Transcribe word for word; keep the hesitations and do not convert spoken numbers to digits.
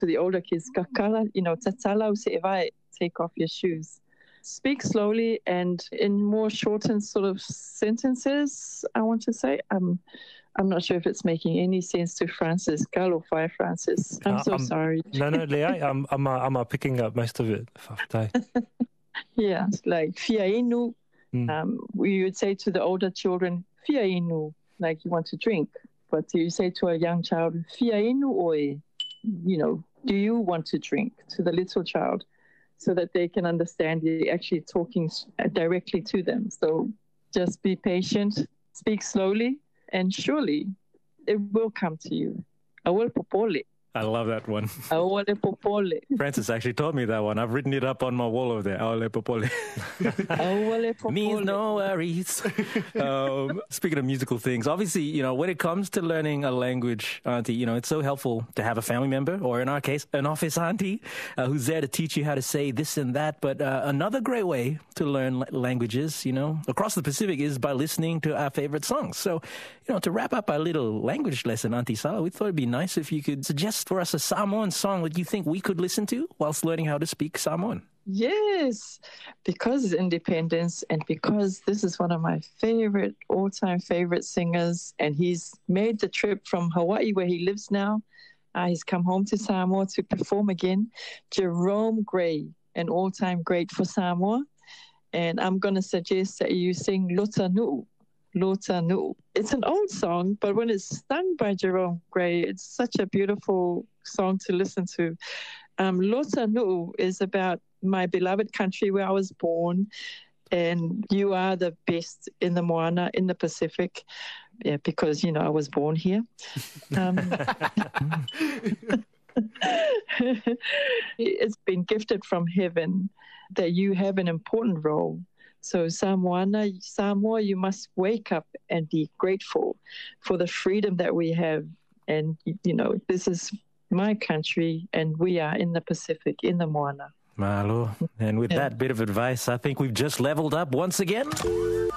to the older kids, kakala, you know, tatala usevai, take off your shoes. Speak slowly and in more shortened sort of sentences, I want to say. Um, I'm not sure if it's making any sense to Francis. Galo Fire Francis. I'm uh, so I'm, sorry. No, no, Leah, I'm, I'm, uh, I'm uh, picking up most of it. Yeah, like fiainu. Mm. Um, we would say to the older children, fiainu, like you want to drink. But you say to a young child, fiainu oi, you know, do you want to drink? To the little child, so that they can understand you're actually talking directly to them. So just be patient, speak slowly, and surely it will come to you. Awal popole. I love that one. Awal popole. Francis actually taught me that one. I've written it up on my wall over there. Awal popole. Awal popole. Means no worries. um, speaking of musical things, obviously, you know, when it comes to learning a language, Auntie, you know, it's so helpful to have a family member, or in our case, an office auntie, uh, who's there to teach you how to say this and that. But uh, another great way to learn languages, you know, across the Pacific is by listening to our favorite songs. So, you know, to wrap up our little language lesson, Auntie Sala, we thought it'd be nice if you could suggest for us a Samoan song that you think we could listen to whilst learning how to speak Samoan. Yes, because it's independence and because this is one of my favorite, all-time favorite singers, and he's made the trip from Hawaii, where he lives now. Uh, he's come home to Samoa to perform again. Jerome Gray, an all-time great for Samoa. And I'm going to suggest that you sing Lota Nu'u. Lota Nu'u. It's an old song, but when it's sung by Jerome Gray, it's such a beautiful song to listen to. Um, Lota Nu'u is about my beloved country where I was born, and you are the best in the Moana, in the Pacific, yeah, because, you know, I was born here. Um, it's been gifted from heaven that you have an important role. So Samoana, Samoa, you must wake up and be grateful for the freedom that we have. And, you know, this is my country, and we are in the Pacific, in the Moana. Malo. And with yeah. that bit of advice, I think we've just leveled up once again.